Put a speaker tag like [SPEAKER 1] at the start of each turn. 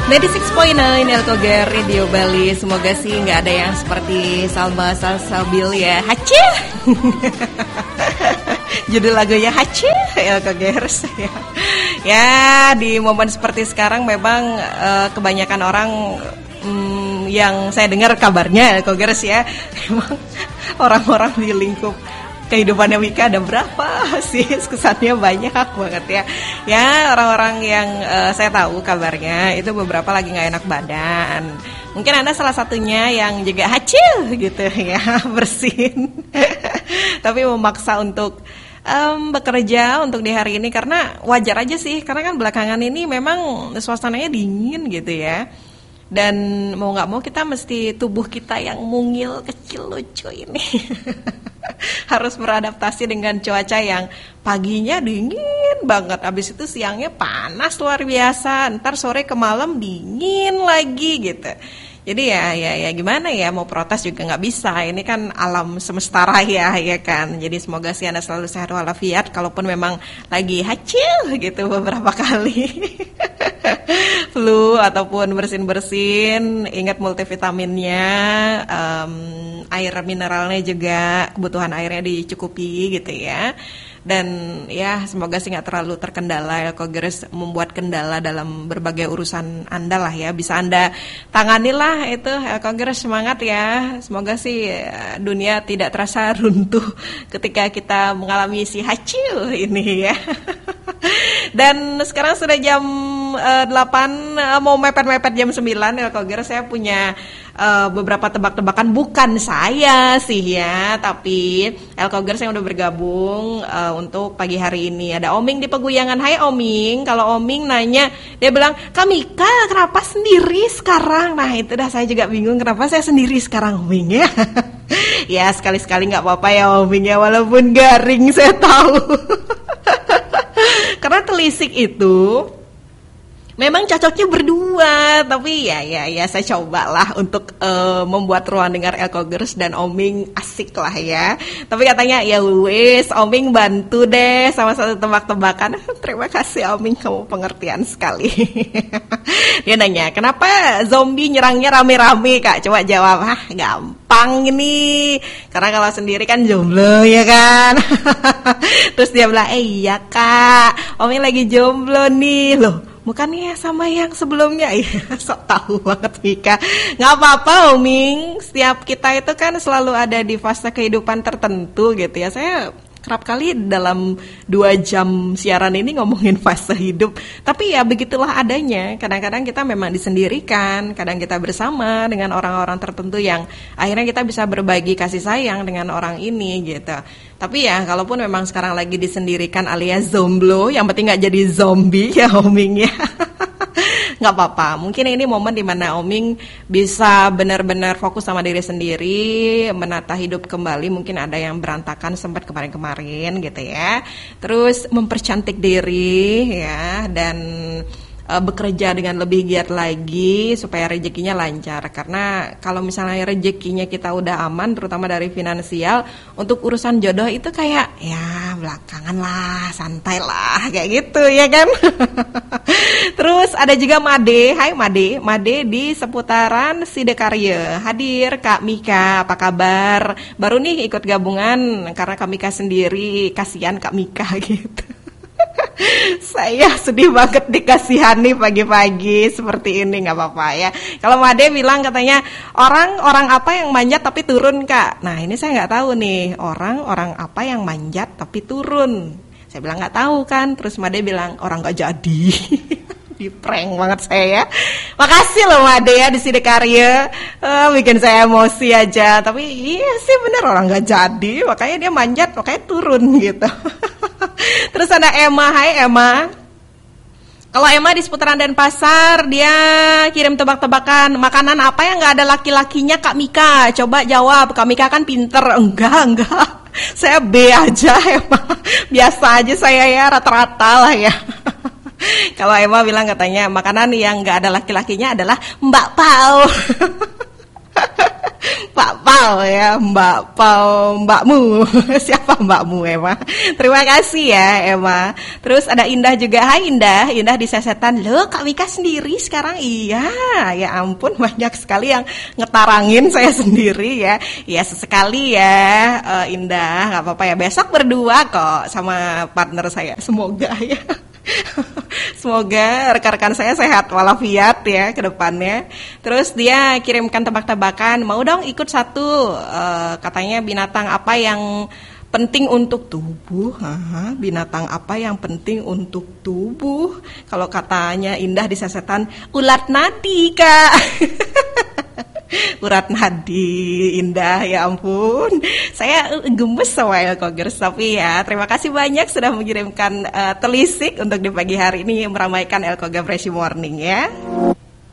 [SPEAKER 1] 96.9 Elkoger Radio Bali. Semoga sih nggak ada yang seperti Salma Salsabil ya. Hacil. Judul lagunya Hacil Elkoger ya. Ya di momen seperti sekarang memang kebanyakan orang yang saya dengar kabarnya Elkogers ya, memang orang-orang di lingkup kehidupannya Wika ada berapa sih? Kesannya banyak banget ya. Ya orang-orang yang saya tahu kabarnya itu beberapa lagi nggak enak badan. Mungkin Anda salah satunya yang juga hacil gitu ya, bersin. Tapi memaksa untuk bekerja untuk di hari ini karena wajar aja sih. Karena kan belakangan ini memang suasananya dingin gitu ya. Dan mau nggak mau kita mesti tubuh kita yang mungil kecil lucu ini harus beradaptasi dengan cuaca yang paginya dingin banget, habis itu siangnya panas luar biasa, ntar sore ke malam dingin lagi gitu. Jadi ya gimana ya, mau protes juga nggak bisa. Ini kan alam semesta raya ya kan. Jadi semoga sih Anda selalu sehat walafiat. Kalaupun memang lagi hacil gitu beberapa kali flu ataupun bersin-bersin, ingat multivitaminnya, air mineralnya juga, kebutuhan airnya dicukupi gitu ya. Dan ya semoga sih gak terlalu terkendala ya, Elkogers membuat kendala dalam berbagai urusan Anda lah ya. Bisa Anda tangani lah itu, Elkogers semangat ya. Semoga sih dunia tidak terasa runtuh ketika kita mengalami si hacil ini ya. Dan sekarang sudah jam 8, mau mepet-mepet jam 9 Elkogers. Saya punya beberapa tebak-tebakan, bukan saya sih ya, tapi Elkogers yang udah bergabung untuk pagi hari ini. Ada Oming di Peguyangan. Hai Oming. Kalau Oming nanya, dia bilang, Kak Mika kenapa sendiri sekarang? Nah itu dah saya juga bingung kenapa saya sendiri sekarang Oming ya. Ya sekali-sekali gak apa-apa ya Oming ya, walaupun garing saya tahu. Karena telisik itu memang cocoknya berdua, tapi ya saya cobalah untuk membuat ruang dengar Elkogers dan Oming asik lah ya. Tapi katanya ya wes Oming bantu deh sama satu tebak-tebakan. Terima kasih Oming, kamu pengertian sekali. Dia nanya, kenapa zombie nyerangnya rame-rame Kak? Coba jawab. Gampang ini. Karena kalau sendiri kan jomblo ya kan. Terus dia bilang, iya Kak, Oming lagi jomblo nih. Loh, bukannya sama yang sebelumnya? Iya, sok tahu banget Mika. Gak apa-apa Oming, setiap kita itu kan selalu ada di fase kehidupan tertentu gitu ya. Saya kerap kali dalam 2 jam siaran ini ngomongin fase hidup. Tapi ya begitulah adanya. Kadang-kadang kita memang disendirikan, kadang kita bersama dengan orang-orang tertentu yang akhirnya kita bisa berbagi kasih sayang dengan orang ini gitu. Tapi ya kalaupun memang sekarang lagi disendirikan alias zomblo, yang penting gak jadi zombie ya Oming ya. Gak apa-apa, mungkin ini momen dimana Oming bisa benar-benar fokus sama diri sendiri, menata hidup kembali. Mungkin ada yang berantakan sempat kemarin-kemarin gitu ya. Terus mempercantik diri ya, dan bekerja dengan lebih giat lagi supaya rezekinya lancar. Karena kalau misalnya rezekinya kita udah aman, terutama dari finansial, untuk urusan jodoh itu kayak ya belakangan lah, santai lah kayak gitu ya kan. Terus ada juga Made. Hai Made di seputaran Sidekarya. Hadir Kak Mika, apa kabar? Baru nih ikut gabungan karena Kak Mika sendiri, kasihan Kak Mika gitu. Saya sedih banget dikasihani pagi-pagi seperti ini, nggak apa-apa ya. Kalau Made bilang katanya orang apa yang manjat tapi turun Kak. Nah ini saya nggak tahu nih, orang apa yang manjat tapi turun. Saya bilang nggak tahu kan. Terus Made bilang orang nggak jadi. Di prank banget saya ya. Makasih loh Made ya di Sidekarya, bikin saya emosi aja. Tapi iya sih bener, orang nggak jadi, makanya dia manjat, makanya turun gitu. Terus ada Emma. Hai Emma. Kalau Emma di seputaran Denpasar, dia kirim tebak-tebakan makanan apa yang nggak ada laki-lakinya Kak Mika. Coba jawab. Kak Mika kan pinter. Enggak. Saya B aja Emma. Biasa aja saya ya, rata-rata lah ya. Kalau Emma bilang katanya makanan yang nggak ada laki-lakinya adalah Mbak Pau. Pak Pau ya, Mbak Pau, mbakmu. Siapa mbakmu Emma? Terima kasih ya Emma. Terus ada Indah juga. Hai Indah, Indah di Sesetan. Loh Kak Wika sendiri sekarang? Iya, ya ampun banyak sekali yang ngetarangin saya sendiri ya. Ya sesekali ya Indah, gak apa-apa ya. Besok berdua kok sama partner saya. Semoga ya. Semoga rekan-rekan saya sehat walafiat ya ke depannya. Terus dia kirimkan tebak-tebakan, mau dong ikut satu, katanya binatang apa yang penting untuk tubuh. Binatang apa yang penting untuk tubuh? Kalau katanya Indah di Sesetan, ulat nadi Kak. Urat nadi, Indah, ya ampun. Saya gemes sama Elkogers, tapi ya terima kasih banyak sudah mengirimkan telisik untuk di pagi hari ini meramaikan Elkoga Fresh Morning ya.